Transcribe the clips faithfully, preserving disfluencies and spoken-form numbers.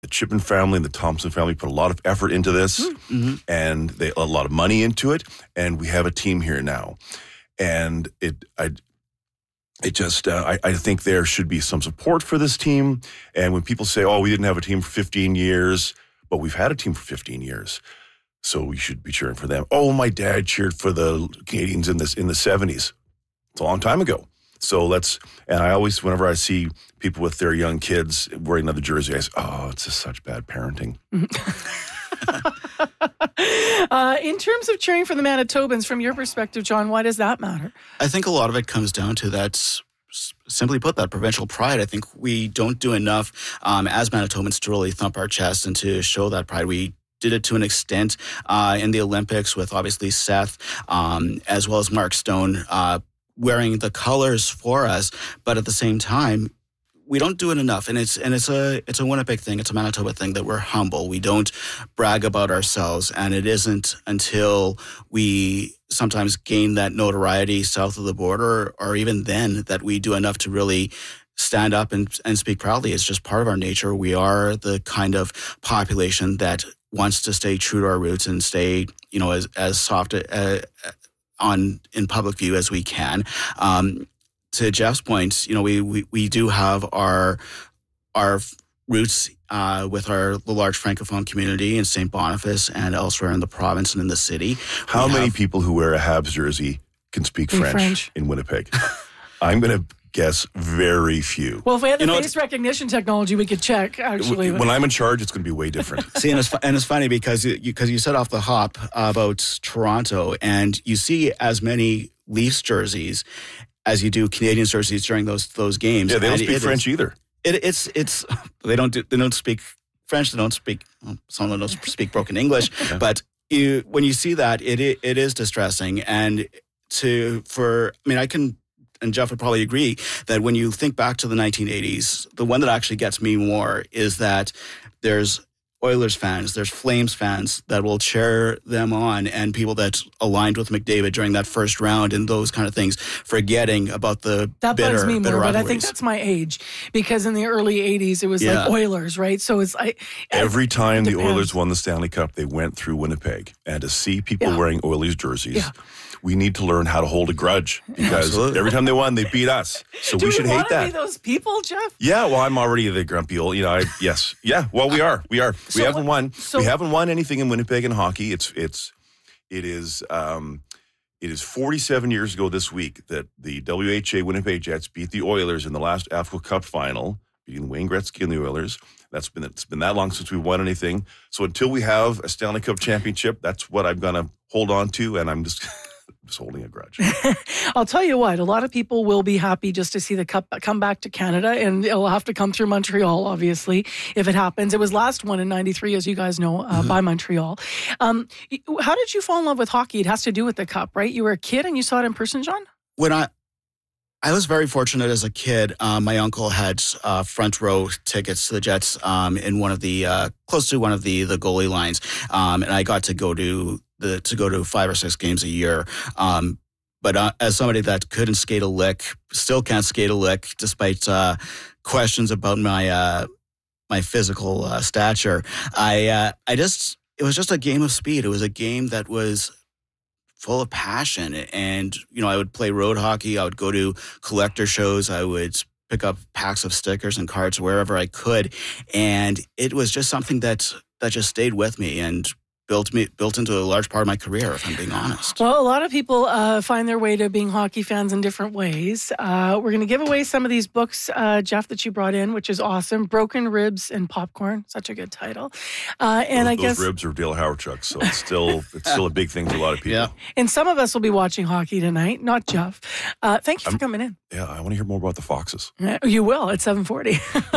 Chipman family and the Thompson family put a lot of effort into this, mm-hmm. and they a lot of money into it, and we have a team here now. And it, I, it just, uh, I, I think there should be some support for this team. And when people say, "Oh, we didn't have a team for fifteen years," but we've had a team for fifteen years, so we should be cheering for them. Oh, my dad cheered for the Canadians in this in the seventies. It's a long time ago. So let's, and I always, whenever I see people with their young kids wearing another jersey, I say, "Oh, it's just such bad parenting." uh, in terms of cheering for the Manitobans, from your perspective, John, why does that matter? I think a lot of it comes down to that, simply put, that provincial pride. I think we don't do enough um, as Manitobans to really thump our chest and to show that pride. We did it to an extent uh, in the Olympics with obviously Seth, um, as well as Mark Stone, uh, wearing the colors for us, but at the same time, we don't do it enough, and it's and it's a it's a Winnipeg thing, it's a Manitoba thing that we're humble. We don't brag about ourselves, and it isn't until we sometimes gain that notoriety south of the border, or even then, that we do enough to really stand up and and speak proudly. It's just part of our nature. We are the kind of population that wants to stay true to our roots and stay, you know, as as soft uh, on in public view as we can. Um, to Jeff's point, you know, we, we, we do have our our roots uh, with our the large Francophone community in Saint Boniface and elsewhere in the province and in the city. How we many have, people who wear a Habs jersey can speak French, French in Winnipeg? I'm going to guess very few. Well, if we had the you know, face recognition technology, we could check, actually. When I'm in charge, it's going to be way different. See, and it's, and it's funny because you, because you said off the hop about Toronto, and you see as many Leafs jerseys as you do Canadian jerseys during those those games. Yeah, they don't and speak French is, either. It, it's it's they don't do, they don't speak French. They don't speak well, some of them don't speak broken English. Yeah. But you, when you see that, it, it it is distressing. And to for I mean, I can. And Jeff would probably agree that when you think back to the nineteen eighties, the one that actually gets me more is that there's Oilers fans, there's Flames fans that will cheer them on, and people that aligned with McDavid during that first round and those kind of things, forgetting about the that bitter, bugs me bitter more, rivalries. But I think that's my age, because in the early eighties, it was yeah. like Oilers, right? So it's I, Every time the depends. Oilers won the Stanley Cup, they went through Winnipeg. And to see people yeah. wearing Oilers jerseys, yeah. we need to learn how to hold a grudge, because Absolutely. every time they won, they beat us. So Do we should we hate that. Be those people, Jeff? Yeah, well, I'm already the grumpy old, you know, I, yes. Yeah, well, we are. We are. So we haven't what, won. So, we haven't won anything in Winnipeg in hockey. It's, it's, it is, um, it is forty-seven years ago this week that the W H A Winnipeg Jets beat the Oilers in the last Africa Cup final, beating Wayne Gretzky and the Oilers. That's been, it's been that long since we've won anything. So until we have a Stanley Cup championship, that's what I'm going to hold on to. And I'm just... just holding a grudge. I'll tell you what, a lot of people will be happy just to see the cup come back to Canada, and it'll have to come through Montreal, obviously, if it happens. It was last one in ninety-three, as you guys know, uh, mm-hmm. by Montreal. Um, how did you fall in love with hockey? It has to do with the cup, right? You were a kid and you saw it in person, John? When I... I was very fortunate as a kid. Um, my uncle had uh, front row tickets to the Jets um, in one of the uh, close to one of the the goalie lines, um, and I got to go to the to go to five or six games a year. Um, but uh, as somebody that couldn't skate a lick, still can't skate a lick, despite uh, questions about my uh, my physical uh, stature, I uh, I just it was just a game of speed. It was a game that was full of passion. And, you know, I would play road hockey. I would go to collector shows. I would pick up packs of stickers and cards wherever I could. And it was just something that, that just stayed with me and built me built into a large part of my career, if I'm being honest. Well, a lot of people uh, find their way to being hockey fans in different ways. Uh, we're going to give away some of these books, uh, Jeff, that you brought in, which is awesome. Broken Ribs and Popcorn, such a good title. Uh, and those, I guess those ribs are Dale Howardchuk, so it's still it's still a big thing for a lot of people. Yeah. And some of us will be watching hockey tonight, not Jeff. Uh, thank you for I'm, coming in. Yeah, I want to hear more about the Foxes. Uh, you will at seven forty.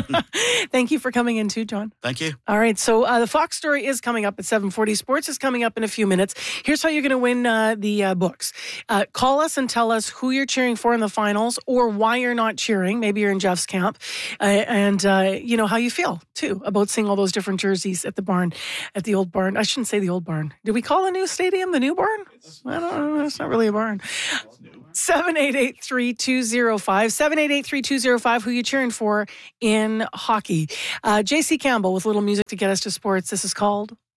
Thank you for coming in too, John. Thank you. All right, so uh, the Fox story is coming up at seven forty. Sports is coming up in a few minutes. Here's how you're going to win uh, the uh, books. Uh, call us and tell us who you're cheering for in the finals, or why you're not cheering. Maybe you're in Jeff's camp. Uh, and, uh, you know, how you feel, too, about seeing all those different jerseys at the barn, at the old barn. I shouldn't say the old barn. Do we call the new stadium the new barn? I don't know. It's not really a barn. seven eight eight, three two zero five. seven eight eight, three two zero five. Who you cheering for in hockey? Uh, J C Campbell with a little music to get us to sports. This is called